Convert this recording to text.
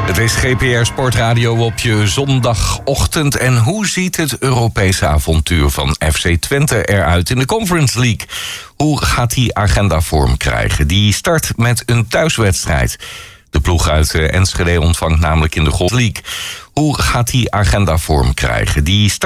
Het is GPR Sportradio op je zondagochtend. En hoe ziet het Europese avontuur van FC Twente eruit in de Conference League? Hoe gaat die agenda vorm krijgen? Die start met een thuiswedstrijd. De ploeg uit Enschede ontvangt namelijk in de Gold League. Hoe gaat die agenda vorm krijgen? Die start